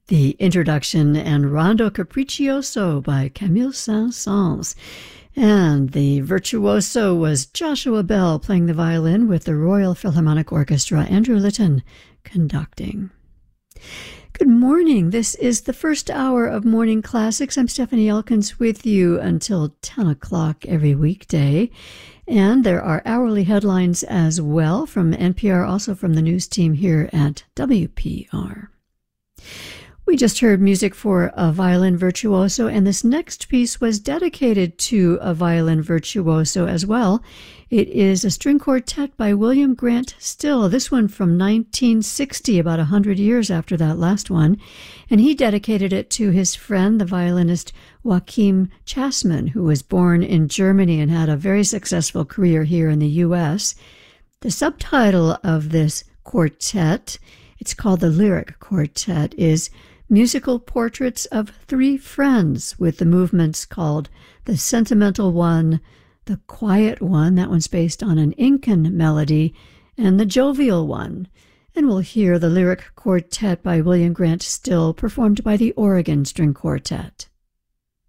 The introduction and Rondo Capriccioso by Camille Saint-Saëns. And the virtuoso was Joshua Bell playing the violin with the Royal Philharmonic Orchestra, Andrew Litton conducting. Good morning. This is the first hour of Morning Classics. I'm Stephanie Elkins with you until 10 o'clock every weekday. And there are hourly headlines as well from NPR, also from the news team here at WPR. We just heard music for a violin virtuoso, and this next piece was dedicated to a violin virtuoso as well. It is a string quartet by William Grant Still, this one from 1960, about 100 years after that last one, and he dedicated it to his friend, the violinist Joachim Chasman, who was born in Germany and had a very successful career here in the U.S. The subtitle of this quartet, it's called the Lyric Quartet, is Musical Portraits of Three Friends, with the movements called the Sentimental One, the Quiet One, that one's based on an Incan melody, and the Jovial One. And we'll hear the Lyric Quartet by William Grant Still, performed by the Oregon String Quartet.